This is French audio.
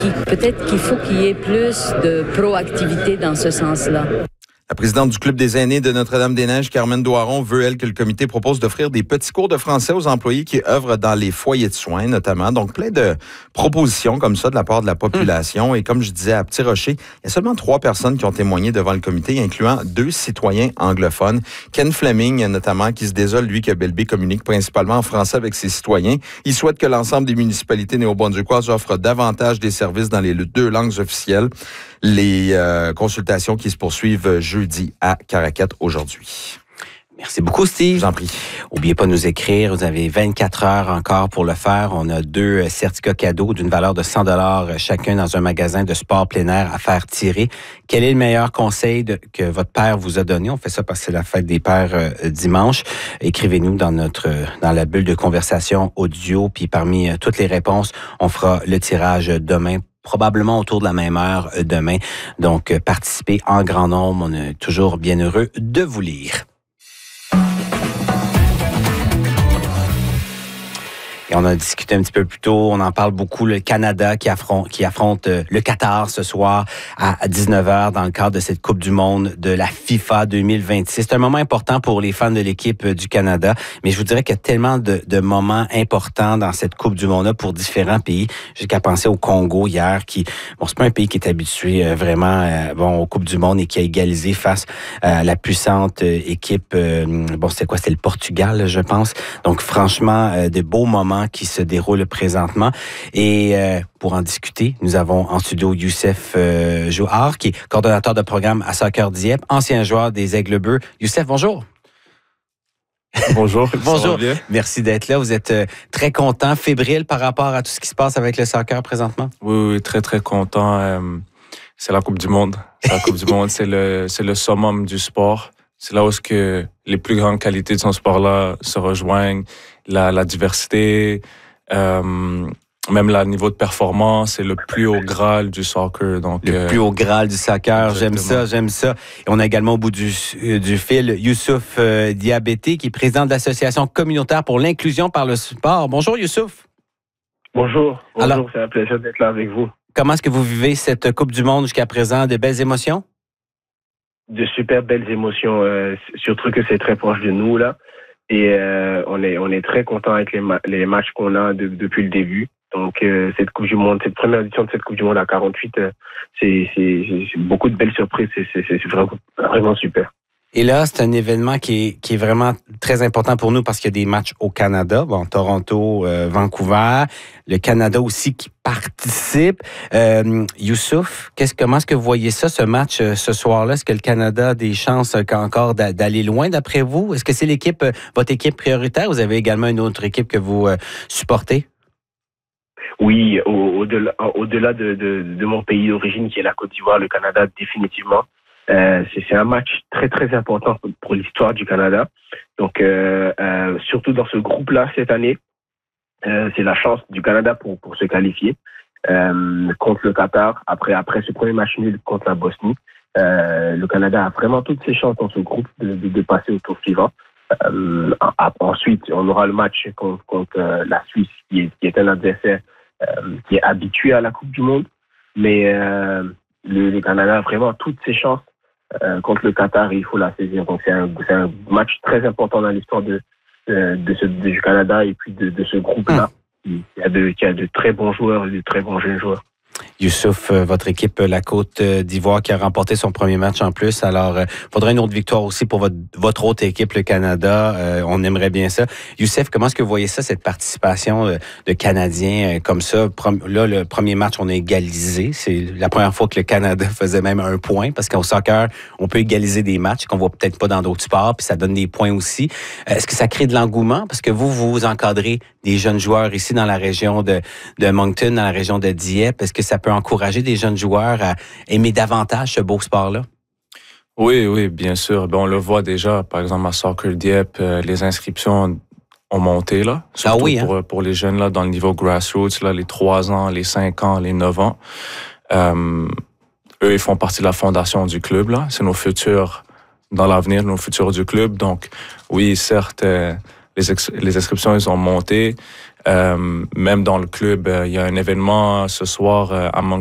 Peut-être qu'il faut qu'il y ait plus de proactivité dans ce sens-là. La présidente du Club des aînés de Notre-Dame-des-Neiges, Carmen Doiron, veut, elle, que le comité propose d'offrir des petits cours de français aux employés qui œuvrent dans les foyers de soins, notamment. Donc, plein de propositions comme ça de la part de la population. Et comme je disais, à Petit Rocher, il y a seulement 3 personnes qui ont témoigné devant le comité, incluant 2 citoyens anglophones. Ken Fleming, notamment, qui se désole, lui, que Bell Bay communique principalement en français avec ses citoyens. Il souhaite que l'ensemble des municipalités néo-brunswickoises offrent davantage des services dans les 2 langues officielles. Les consultations qui se poursuivent jeudi à Caraquet aujourd'hui. Merci beaucoup, Steve. Je vous en prie. N'oubliez pas de nous écrire. Vous avez 24 heures encore pour le faire. On a 2 certificats cadeaux d'une valeur de 100 $ chacun dans un magasin de sport plein air à faire tirer. Quel est le meilleur conseil que votre père vous a donné? On fait ça parce que c'est la fête des pères dimanche. Écrivez-nous dans la bulle de conversation audio. Puis parmi toutes les réponses, on fera le tirage demain. Probablement autour de la même heure demain. Donc, participez en grand nombre. On est toujours bien heureux de vous lire. Et on a discuté un petit peu plus tôt, on en parle beaucoup, le Canada qui affronte le Qatar ce soir à 19h dans le cadre de cette Coupe du monde de la FIFA 2026. C'est un moment important pour les fans de l'équipe du Canada, mais je vous dirais qu'il y a tellement de moments importants dans cette Coupe du monde-là pour différents pays. Jusqu'à penser au Congo hier, c'est pas un pays qui est habitué vraiment aux Coupes du monde et qui a égalisé face à la puissante équipe, c'était le Portugal, je pense. Donc franchement, des beaux moments qui se déroule présentement. Et pour en discuter, nous avons en studio Youssef Jouhar, qui est coordonnateur de programme à Soccer Dieppe, ancien joueur des Aigles Bleus. Youssef, bonjour. Bonjour. Bonjour. Merci d'être là. Vous êtes très content, fébrile par rapport à tout ce qui se passe avec le soccer présentement? Oui, très, très content. C'est la Coupe du monde. C'est la Coupe du monde. C'est le summum du sport. C'est là où les plus grandes qualités de son sport-là se rejoignent. La diversité, même le niveau de performance, c'est le plus haut graal du soccer. Donc, le plus haut graal du soccer, j'aime ça. Et on a également au bout du fil Youssouf Diabaté, qui est président de l'Association communautaire pour l'inclusion par le sport. Bonjour Youssouf. Bonjour, c'est un plaisir d'être là avec vous. Comment est-ce que vous vivez cette Coupe du monde jusqu'à présent? De belles émotions? De super belles émotions, surtout que c'est très proche de nous là. Et on est très content avec les matchs qu'on a depuis le début. Donc cette Coupe du monde, cette première édition de cette Coupe du monde à 48, c'est beaucoup de belles surprises. C'est vraiment super. Et là, c'est un événement qui est vraiment très important pour nous parce qu'il y a des matchs au Canada, Toronto, Vancouver, le Canada aussi qui participe. Youssouf, comment est-ce que vous voyez ça, ce match ce soir-là? Est-ce que le Canada a des chances encore d'aller loin d'après vous? Est-ce que c'est votre équipe prioritaire ou vous avez également une autre équipe que vous supportez? Oui, au-delà de mon pays d'origine qui est la Côte d'Ivoire, le Canada définitivement. C'est un match très très important pour l'histoire du Canada. Donc surtout dans ce groupe-là cette année, c'est la chance du Canada pour se qualifier contre le Qatar. Après ce premier match nul contre la Bosnie, le Canada a vraiment toutes ses chances dans ce groupe de passer au tour suivant. Ensuite, on aura le match contre la Suisse qui est un adversaire qui est habitué à la Coupe du Monde, mais le Canada a vraiment toutes ses chances. Contre le Qatar, il faut la saisir. Donc c'est un match très important dans l'histoire du Canada et puis de ce groupe-là qui a de très bons joueurs et de très bons jeunes joueurs. Youssouf, votre équipe, la Côte d'Ivoire, qui a remporté son premier match en plus. Alors, faudrait une autre victoire aussi pour votre autre équipe, le Canada. On aimerait bien ça. Youssef, comment est-ce que vous voyez ça, cette participation de Canadiens comme ça? Là, le premier match, on a égalisé. C'est la première fois que le Canada faisait même un point, parce qu'au soccer, on peut égaliser des matchs qu'on voit peut-être pas dans d'autres sports, puis ça donne des points aussi. Est-ce que ça crée de l'engouement? Parce que vous encadrez des jeunes joueurs ici dans la région de Moncton, dans la région de Dieppe. Est-ce que ça peut encourager des jeunes joueurs à aimer davantage ce beau sport-là? Oui, bien sûr. On le voit déjà, par exemple, à Soccer Dieppe, les inscriptions ont monté, là. Surtout pour les jeunes, là, dans le niveau grassroots, là, les 3 ans, les 5 ans, les 9 ans. Eux, ils font partie de la fondation du club, là. C'est nos futurs dans l'avenir, nos futurs du club. Donc, oui, certes, les inscriptions, ils ont monté. Même dans le club, il y a un événement ce soir à